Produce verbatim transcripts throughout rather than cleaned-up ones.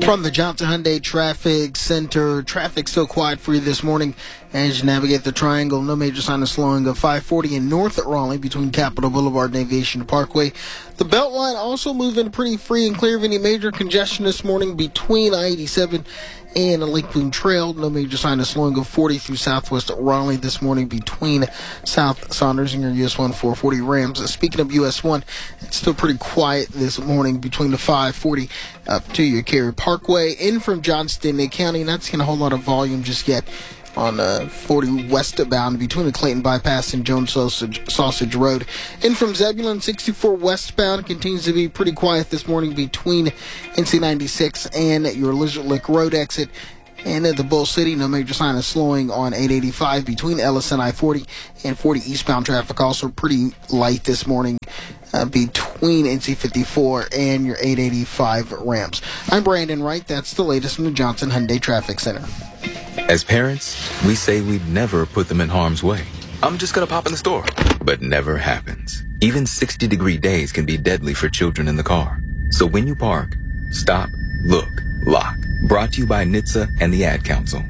From the Johnson Hyundai Traffic Center, traffic still quiet for you this morning as you navigate the triangle. No major sign of slowing of five forty in north at Raleigh between Capitol Boulevard and Aviation Parkway. The Beltline also moving pretty free and clear of any major congestion this morning between I eighty-seven and the Lake Boone Trail. No major sign of slowing of forty through southwest Raleigh this morning between South Saunders and your U S one four forty Rams. Speaking of U S one, it's still pretty quiet this morning between the five forty up to your Cary Parkway. In from Johnston County, not seeing a whole lot of volume just yet on uh, forty westbound between the Clayton Bypass and Jones Sausage, Sausage Road. In from Zebulon, sixty-four westbound continues to be pretty quiet this morning between N C ninety-six and your Lizard Lick Road exit. And at the Bull City, no major sign of slowing on eight eighty-five between Ellis and I forty, and forty eastbound traffic also pretty light this morning uh, between N C fifty-four and your eight eighty-five ramps. I'm Brandon Wright. That's the latest from the Johnson Hyundai Traffic Center. As parents, we say we'd never put them in harm's way. I'm just gonna pop in the store. But never happens. Even sixty degree days can be deadly for children in the car. So when you park, stop, look, lock. Brought to you by N H T S A and the Ad Council.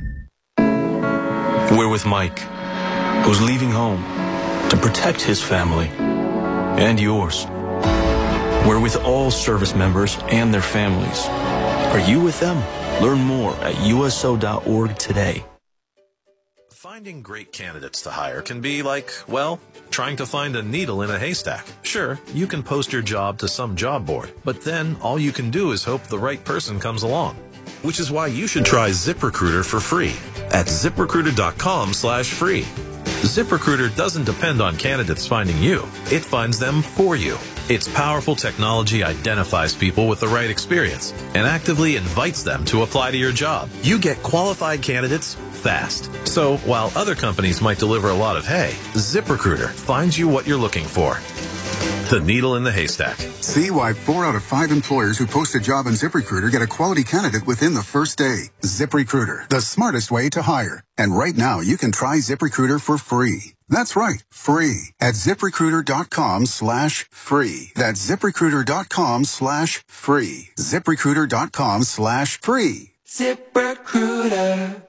We're with Mike, who's leaving home to protect his family and yours. We're with all service members and their families. Are you with them? Learn more at U S O dot org today. Finding great candidates to hire can be like, well, trying to find a needle in a haystack. Sure, you can post your job to some job board, but then all you can do is hope the right person comes along. Which is why you should try ZipRecruiter for free at ZipRecruiter dot com slash free. ZipRecruiter doesn't depend on candidates finding you. It finds them for you. Its powerful technology identifies people with the right experience and actively invites them to apply to your job. You get qualified candidates fast. So while other companies might deliver a lot of hay, ZipRecruiter finds you what you're looking for. The needle in the haystack. See why four out of five employers who post a job on ZipRecruiter get a quality candidate within the first day. ZipRecruiter, the smartest way to hire. And right now, you can try ZipRecruiter for free. That's right, free. At ZipRecruiter dot com slash free. That's ZipRecruiter dot com slash free. ZipRecruiter dot com slash free. ZipRecruiter.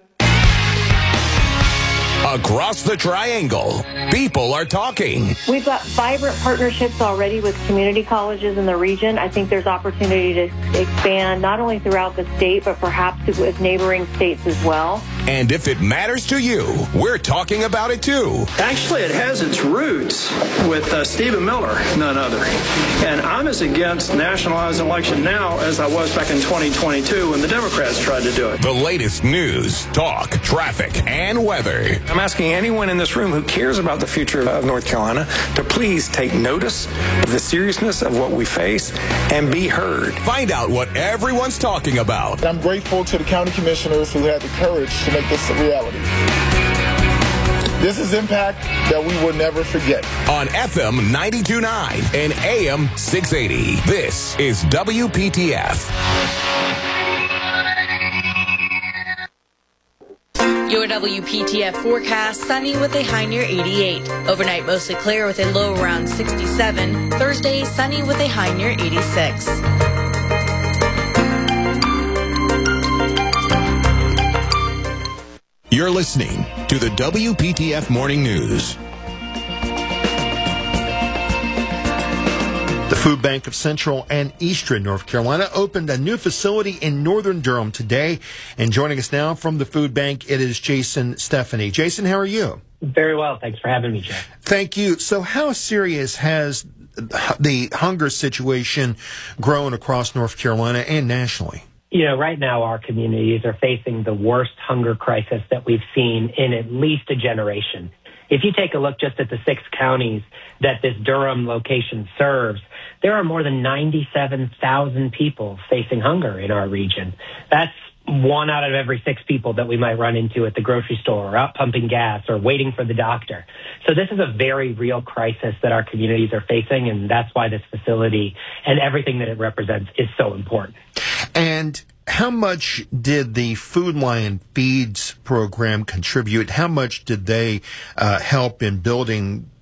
Across the triangle, people are talking. We've got vibrant partnerships already with community colleges in the region. I think there's opportunity to expand not only throughout the state, but perhaps with neighboring states as well. And if it matters to you, we're talking about it too. Actually, it has its roots with uh, Stephen Miller, none other. And I'm as against nationalized election now as I was back in twenty twenty-two when the Democrats tried to do it. The latest news, talk, traffic, and weather. I'm asking anyone in this room who cares about the future of North Carolina to please take notice of the seriousness of what we face and be heard. Find out what everyone's talking about. I'm grateful to the county commissioners who had the courage to make this a reality. This is impact that we will never forget. On F M ninety-two point nine and A M six eighty, this is W P T F. Your W P T F forecast, sunny with a high near eighty-eight. Overnight, mostly clear with a low around sixty-seven. Thursday, sunny with a high near eighty-six. You're listening to the W P T F Morning News. The Food Bank of Central and Eastern North Carolina opened a new facility in Northern Durham today. And joining us now from the Food Bank, it is Jason Stephanie. Jason, how are you? Very well. Thanks for having me, Jeff. Thank you. So how serious has the hunger situation grown across North Carolina and nationally? You know, right now our communities are facing the worst hunger crisis that we've seen in at least a generation. If you take a look just at the six counties that this Durham location serves, there are more than ninety-seven thousand people facing hunger in our region. That's one out of every six people that we might run into at the grocery store or out pumping gas or waiting for the doctor. So this is a very real crisis that our communities are facing, and that's why this facility and everything that it represents is so important. And how much did the Food Lion Feeds program contribute? How much did they uh, help in building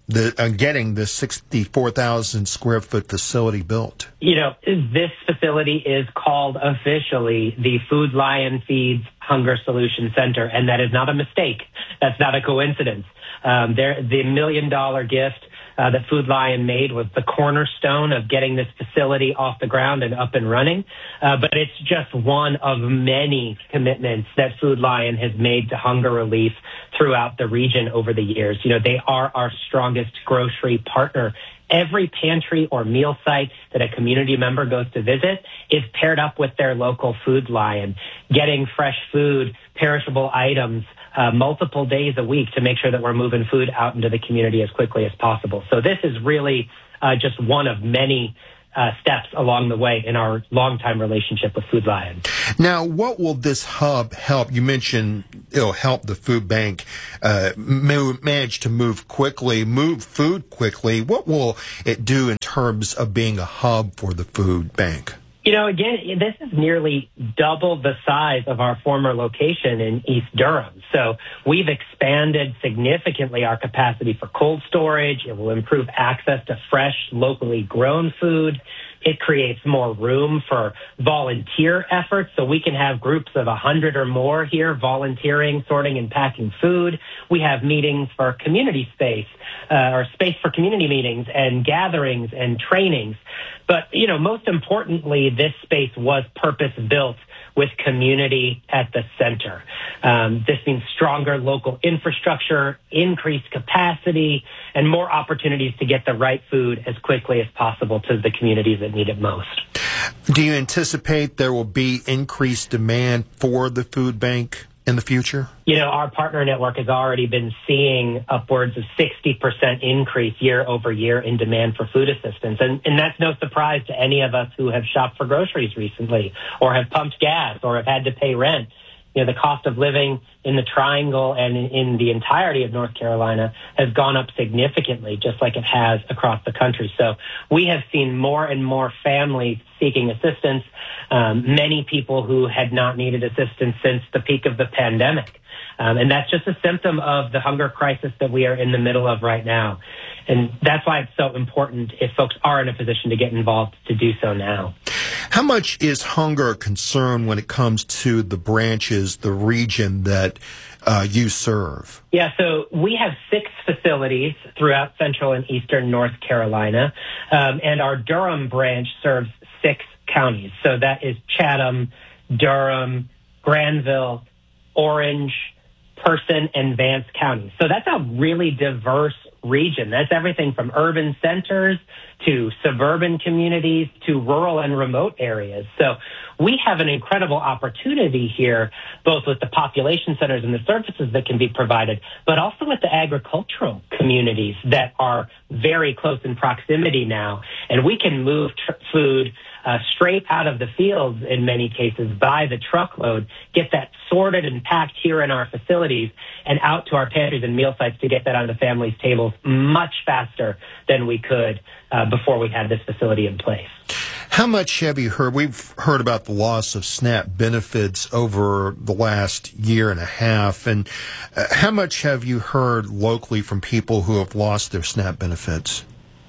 the uh, getting this sixty-four thousand square foot facility built? You know, this facility is called officially the Food Lion Feeds Hunger Solution Center, and that is not a mistake. That's not a coincidence. Um, there, the million dollar gift uh, that Food Lion made was the cornerstone of getting this facility off the ground and up and running. Uh, but it's just one of many commitments that Food Lion has made to hunger relief throughout the region over the years. You know, they are our strongest grocery partner. Every pantry or meal site that a community member goes to visit is paired up with their local Food Lion, getting fresh food, perishable items, uh, multiple days a week to make sure that we're moving food out into the community as quickly as possible. So this is really uh, just one of many uh, steps along the way in our longtime relationship with Food Lion. Now, what will this hub help? You mentioned it'll help the food bank uh, move, manage to move quickly, move food quickly. What will it do in terms of being a hub for the food bank? You know, again, this is nearly double the size of our former location in East Durham. So we've expanded significantly our capacity for cold storage. It will improve access to fresh, locally grown food. It creates more room for volunteer efforts, so we can have groups of one hundred or more here volunteering, sorting, and packing food. We have meetings for community space, uh, or space for community meetings and gatherings and trainings. But, you know, most importantly, this space was purpose-built with community at the center. Um, this means stronger local infrastructure, increased capacity, and more opportunities to get the right food as quickly as possible to the communities that need it most. Do you anticipate there will be increased demand for the food bank in the future? You know, our partner network has already been seeing upwards of sixty percent increase year over year in demand for food assistance. And, and that's no surprise to any of us who have shopped for groceries recently or have pumped gas or have had to pay rent. You know, the cost of living in the Triangle and in, in the entirety of North Carolina has gone up significantly, just like it has across the country. So we have seen more and more families seeking assistance, um, many people who had not needed assistance since the peak of the pandemic. Um, and that's just a symptom of the hunger crisis that we are in the middle of right now. And that's why it's so important, if folks are in a position to get involved, to do so now. How much is hunger a concern when it comes to the branches, the region that uh, you serve? Yeah, so we have six facilities throughout central and eastern North Carolina, um, and our Durham branch serves six counties. So that is Chatham, Durham, Granville, Orange, Person, and Vance counties. So that's a really diverse region. That's everything from urban centers to suburban communities to rural and remote areas. So we have an incredible opportunity here, both with the population centers and the services that can be provided, but also with the agricultural communities that are very close in proximity now. And we can move tr- food Uh, straight out of the fields in many cases by the truckload, get that sorted and packed here in our facilities and out to our pantries and meal sites to get that on the families' tables much faster than we could uh, before we had this facility in place. How much have you heard? We've heard about the loss of SNAP benefits over the last year and a half. And uh, how much have you heard locally from people who have lost their SNAP benefits?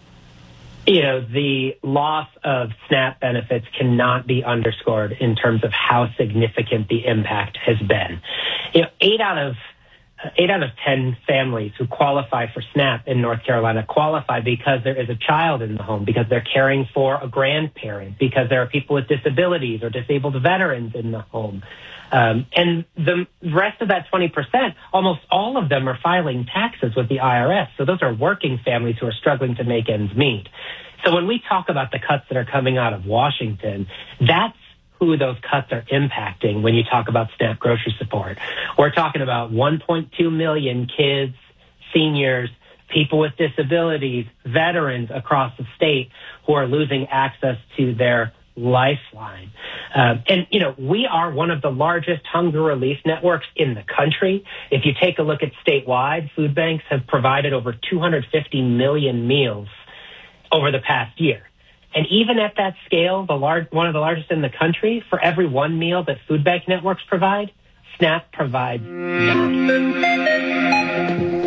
You know, the loss of SNAP benefits cannot be underscored in terms of how significant the impact has been. You know, eight out of eight out of ten families who qualify for SNAP in North Carolina qualify because there is a child in the home, because they're caring for a grandparent, because there are people with disabilities or disabled veterans in the home. Um, and the rest of that twenty percent, almost all of them are filing taxes with the I R S. So those are working families who are struggling to make ends meet. So when we talk about the cuts that are coming out of Washington, that's who those cuts are impacting when you talk about SNAP grocery support. We're talking about one point two million kids, seniors, people with disabilities, veterans across the state who are losing access to their lifeline. Um, and, you know, we are one of the largest hunger relief networks in the country. If you take a look at statewide, food banks have provided over two hundred fifty million meals over the past year. And even at that scale, the large, one of the largest in the country, for every one meal that food bank networks provide, SNAP provides nine.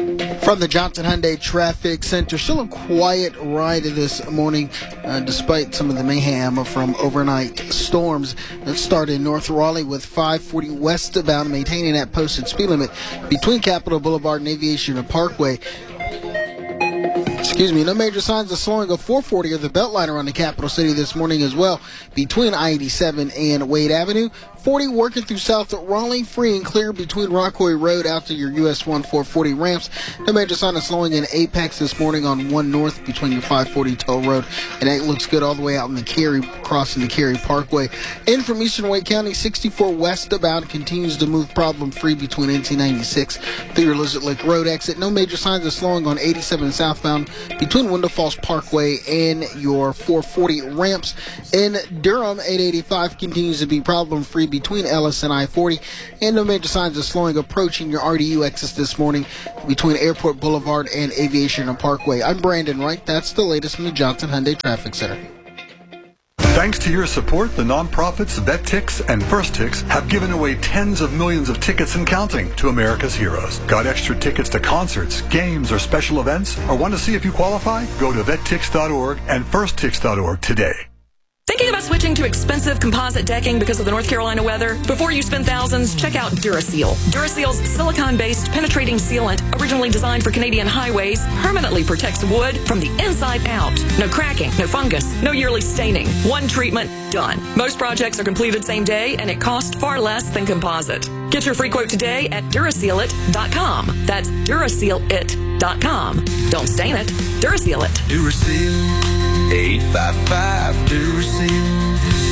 From the Johnson Hyundai Traffic Center, still a quiet ride this morning, uh, despite some of the mayhem from overnight storms. Let's start in North Raleigh with five forty westbound, maintaining that posted speed limit between Capitol Boulevard and Aviation Parkway. Excuse me, no major signs of slowing of four forty or the Beltline around the capital city this morning as well, between I eighty-seven and Wade Avenue. forty working through South Raleigh, free and clear between Rockaway Road out to your U S one four forty ramps. No major sign of slowing in Apex this morning on one North between your five forty toll road, and that looks good all the way out in the Cary, crossing the Cary Parkway. In from Eastern Wake County, sixty-four westbound continues to move problem-free between N C ninety-six through your Lizard Lake Road exit. No major signs of slowing on eighty-seven southbound between Window Falls Parkway and your four forty ramps. In Durham, eight eighty-five continues to be problem-free between Ellis and I forty, and no major signs of slowing approaching your R D U exits this morning between Airport Boulevard and Aviation Parkway. I'm Brandon Wright. That's the latest from the Johnson Hyundai Traffic Center. Thanks to your support, the nonprofits VetTix and FirstTix have given away tens of millions of tickets and counting to America's heroes. Got extra tickets to concerts, games, or special events? Or want to see if you qualify? Go to vet tix dot org and first tix dot org today. Thinking about switching to expensive composite decking because of the North Carolina weather? Before you spend thousands, check out Duraseal. Duraseal's silicone-based penetrating sealant, originally designed for Canadian highways, permanently protects wood from the inside out. No cracking, no fungus, no yearly staining. One treatment, done. Most projects are completed same day, and it costs far less than composite. Get your free quote today at Duraseal it dot com. That's Duraseal it dot com. Don't stain it. Duraseal it. Duraseal. eight five five Duraseal.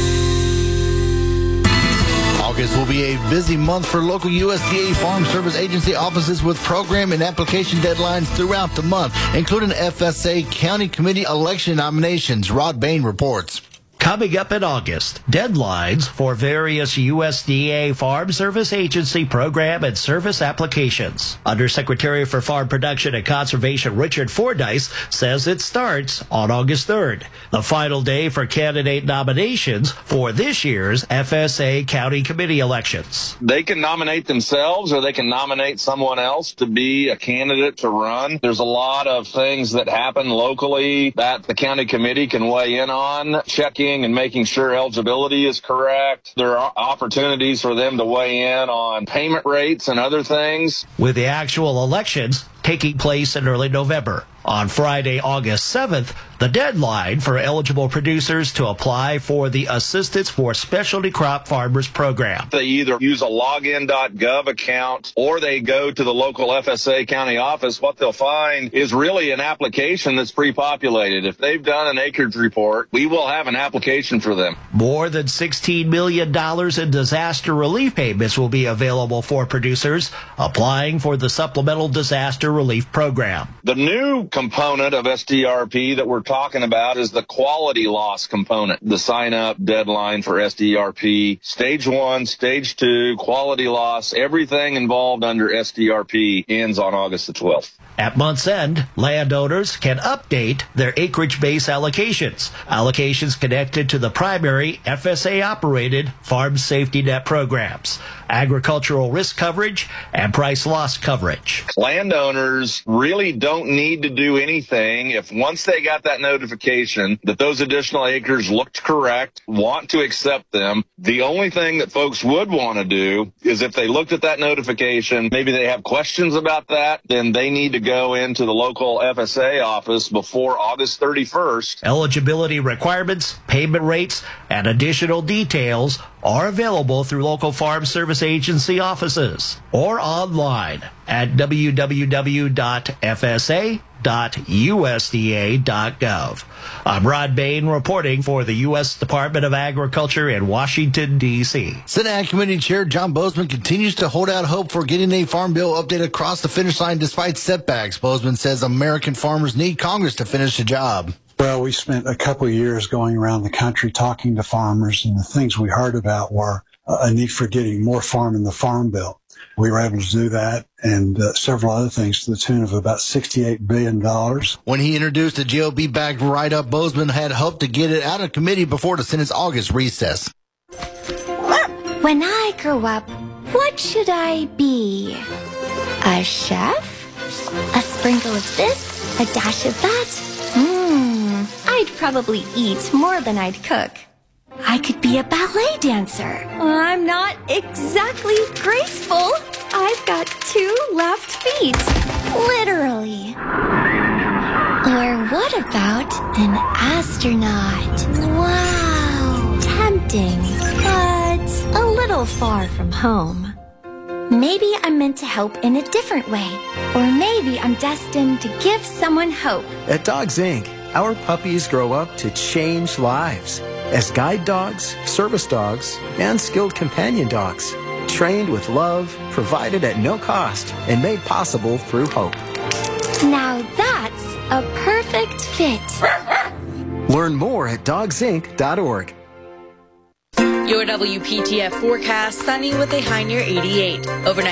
August will be a busy month for local U S D A Farm Service Agency offices with program and application deadlines throughout the month, including F S A County Committee election nominations. Rod Bain reports. Coming up in August, deadlines for various U S D A Farm Service Agency program and service applications. Undersecretary for Farm Production and Conservation Richard Fordyce says it starts on August third, the final day for candidate nominations for this year's F S A County Committee elections. They can nominate themselves or they can nominate someone else to be a candidate to run. There's a lot of things that happen locally that the county committee can weigh in on, check in and making sure eligibility is correct. There are opportunities for them to weigh in on payment rates and other things. With the actual elections taking place in early November. On Friday, August seventh, the deadline for eligible producers to apply for the Assistance for Specialty Crop Farmers program. They either use a login dot gov account or they go to the local F S A county office. What they'll find is really an application that's pre-populated. If they've done an acreage report, we will have an application for them. More than sixteen million dollars in disaster relief payments will be available for producers applying for the Supplemental Disaster Relief Program. The new component of S D R P that we're talking about is the quality loss component. The sign-up deadline for S D R P, stage one, stage two, quality loss, everything involved under S D R P ends on August the twelfth. At month's end, landowners can update their acreage base allocations. Allocations connected to the primary F S A-operated Farm Safety Net programs, agricultural risk coverage, and price loss coverage. Landowners really don't need to do anything if once they got that notification that those additional acres looked correct, want to accept them. The only thing that folks would want to do is if they looked at that notification, maybe they have questions about that, then they need to go into the local F S A office before August thirty-first. Eligibility requirements, payment rates, and additional details are available through local Farm Service Agency offices or online at w w w dot f s a dot u s d a dot gov. I'm Rod Bain reporting for the U S Department of Agriculture in Washington, D C Senate Ag Committee Chair John Bozeman continues to hold out hope for getting a farm bill update across the finish line despite setbacks. Bozeman says American farmers need Congress to finish the job. Well, we spent a couple of years going around the country talking to farmers, and the things we heard about were a need for getting more farm in the Farm Bill. We were able to do that and uh, several other things to the tune of about sixty-eight billion dollars. When he introduced the G O B-backed write-up, Bozeman had hoped to get it out of committee before the Senate's August recess. When I grow up, what should I be? A chef? A sprinkle of this, a dash of that. Mmm, I'd probably eat more than I'd cook. I could be a ballet dancer. I'm not exactly graceful. I've got two left feet. Literally. Or what about an astronaut? Wow. Tempting, but a little far from home. Maybe I'm meant to help in a different way. Or maybe I'm destined to give someone hope. At Dogs Incorporated, our puppies grow up to change lives as guide dogs, service dogs, and skilled companion dogs. Trained with love, provided at no cost, and made possible through hope. Now that's a perfect fit. Learn more at dogs inc dot org. Your W P T F forecast, sunny with a high near eighty-eight. Overnight